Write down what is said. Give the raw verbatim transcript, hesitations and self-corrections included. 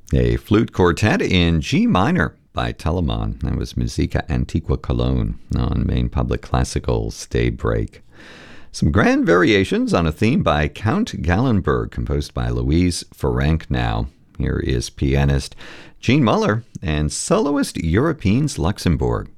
A flute quartet in G minor by Telemann. That was Musica Antiqua Cologne on Maine Public Classical's Daybreak. Some grand variations on a theme by Count Gallenberg, composed by Louise Ferenc now. Here is pianist Gene Muller and soloist Europeans Luxembourg.